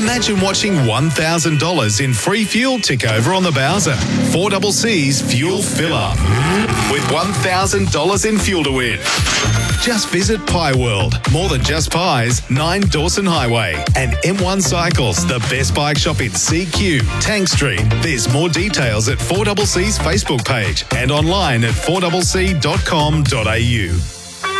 Imagine watching $1,000 in free fuel tick over on the Bowser. 4CC's Fuel Fill Up with $1,000 in fuel to win. Just visit Pie World, more than just pies, 9 Dawson Highway, and M1 Cycles, the best bike shop in CQ, Tank Street. There's more details at 4CC's Facebook page and online at 4cc.com.au.